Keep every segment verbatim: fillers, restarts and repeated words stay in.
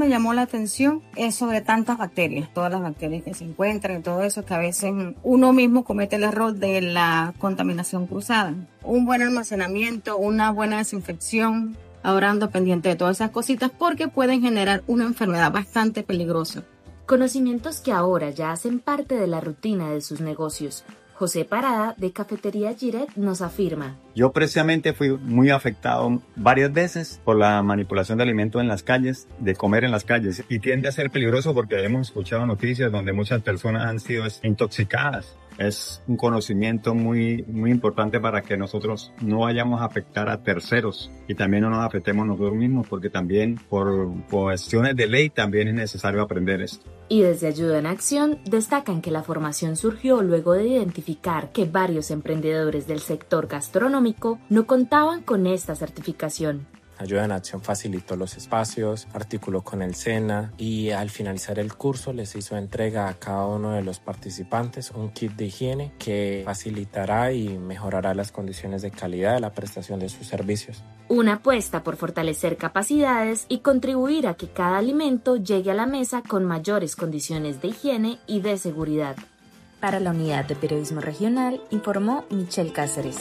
me llamó la atención es sobre tantas bacterias, todas las bacterias que se encuentran y todo eso, que a veces uno mismo comete el error de la contaminación cruzada. Un buen almacenamiento, una buena desinfección, ahora ando pendiente de todas esas cositas porque pueden generar una enfermedad bastante peligrosa. Conocimientos que ahora ya hacen parte de la rutina de sus negocios. José Parada, de Cafetería Giret, nos afirma: yo precisamente fui muy afectado varias veces por la manipulación de alimentos en las calles, de comer en las calles, y tiende a ser peligroso porque hemos escuchado noticias donde muchas personas han sido intoxicadas. Es un conocimiento muy, muy importante para que nosotros no vayamos a afectar a terceros y también no nos afectemos nosotros mismos, porque también por cuestiones de ley también es necesario aprender esto. Y desde Ayuda en Acción destacan que la formación surgió luego de identificar que varios emprendedores del sector gastronómico no contaban con esta certificación. Ayuda en Acción facilitó los espacios, articuló con el SENA y al finalizar el curso les hizo entrega a cada uno de los participantes un kit de higiene que facilitará y mejorará las condiciones de calidad de la prestación de sus servicios. Una apuesta por fortalecer capacidades y contribuir a que cada alimento llegue a la mesa con mayores condiciones de higiene y de seguridad. Para la Unidad de Periodismo Regional, informó Michelle Cáceres.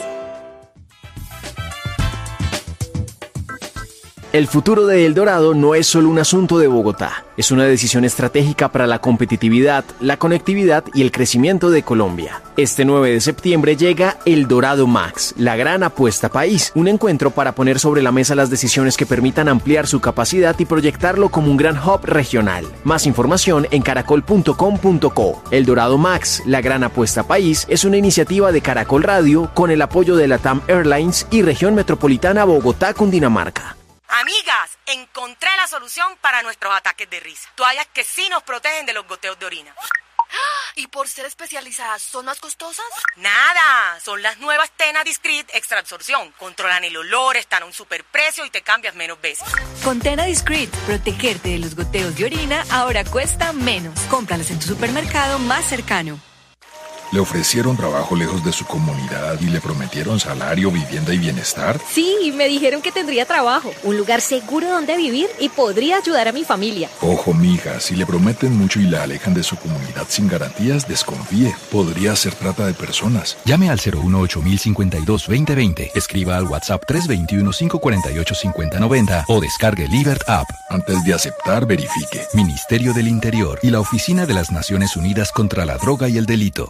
El futuro de El Dorado no es solo un asunto de Bogotá, es una decisión estratégica para la competitividad, la conectividad y el crecimiento de Colombia. Este nueve de septiembre llega El Dorado Max, la gran apuesta país, un encuentro para poner sobre la mesa las decisiones que permitan ampliar su capacidad y proyectarlo como un gran hub regional. Más información en caracol punto com punto co. El Dorado Max, la gran apuesta país, es una iniciativa de Caracol Radio con el apoyo de Latam Airlines y Región Metropolitana Bogotá-Cundinamarca. Amigas, encontré la solución para nuestros ataques de risa. Toallas que sí nos protegen de los goteos de orina. ¿Y por ser especializadas son más costosas? Nada, son las nuevas Tena Discreet Extra Absorción. Controlan el olor, están a un superprecio y te cambias menos veces. Con Tena Discreet, protegerte de los goteos de orina ahora cuesta menos. Cómpralas en tu supermercado más cercano. ¿Le ofrecieron trabajo lejos de su comunidad y le prometieron salario, vivienda y bienestar? Sí, me dijeron que tendría trabajo, un lugar seguro donde vivir y podría ayudar a mi familia. Ojo, mija, si le prometen mucho y la alejan de su comunidad sin garantías, desconfíe. Podría ser trata de personas. Llame al cero uno ocho mil cincuenta y dos veinte veinte. Escriba al WhatsApp tres dos uno, cinco cuatro ocho, cinco cero nueve cero o descargue Libert App. Antes de aceptar, verifique. Ministerio del Interior y la Oficina de las Naciones Unidas contra la Droga y el Delito.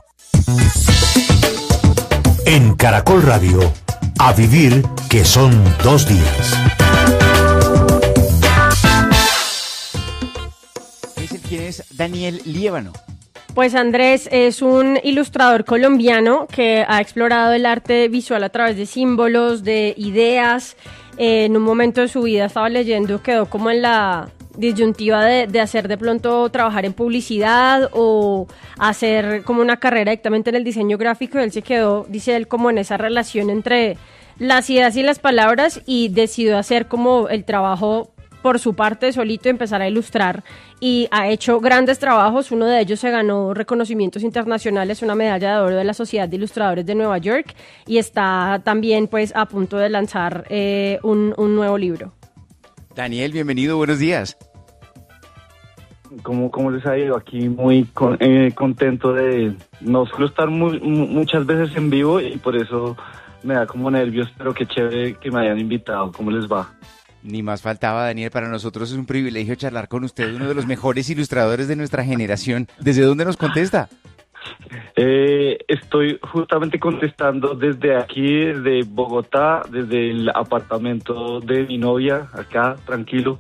En Caracol Radio, a vivir que son dos días. ¿Quién es Daniel Liévano? Pues Andrés es un ilustrador colombiano que ha explorado el arte visual a través de símbolos, de ideas. Eh, en un momento de su vida estaba leyendo, quedó como en la disyuntiva de, de hacer de pronto trabajar en publicidad o hacer como una carrera directamente en el diseño gráfico. Él se quedó, dice él, como en esa relación entre las ideas y las palabras y decidió hacer como el trabajo por su parte solito, empezar a ilustrar y ha hecho grandes trabajos. Uno de ellos se ganó reconocimientos internacionales, una medalla de oro de la Sociedad de Ilustradores de Nueva York y está también pues a punto de lanzar eh, un, un nuevo libro. Daniel, bienvenido, buenos días. ¿Cómo, cómo les ha ido? Aquí muy con, eh, contento de no solo estar muy, muchas veces en vivo y por eso me da como nervios, pero qué chévere que me hayan invitado. ¿Cómo les va? Ni más faltaba, Daniel, para nosotros es un privilegio charlar con usted, uno de los mejores ilustradores de nuestra generación. ¿Desde dónde nos contesta? Eh, estoy justamente contestando desde aquí, desde Bogotá, desde el apartamento de mi novia, acá, tranquilo.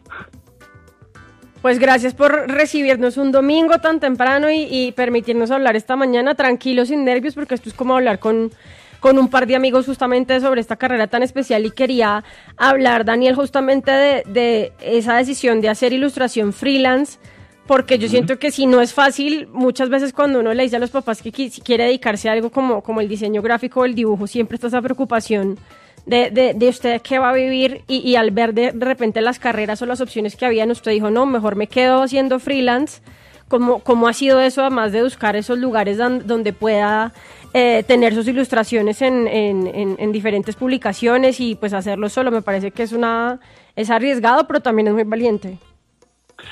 Pues gracias por recibirnos un domingo tan temprano y, y permitirnos hablar esta mañana, tranquilos, sin nervios, porque esto es como hablar con, con un par de amigos justamente sobre esta carrera tan especial y quería hablar, Daniel, justamente de, de esa decisión de hacer ilustración freelance, porque yo siento que si no es fácil, muchas veces cuando uno le dice a los papás que qui- si quiere dedicarse a algo como, como el diseño gráfico o el dibujo, siempre está esa preocupación de, de, de usted qué va a vivir y, y al ver de, de repente las carreras o las opciones que habían, usted dijo, no, mejor me quedo haciendo freelance. ¿Cómo, cómo ha sido eso, además de buscar esos lugares dan, donde pueda eh, tener sus ilustraciones en, en, en, en diferentes publicaciones y pues hacerlo solo? Me parece que es una es arriesgado, pero también es muy valiente.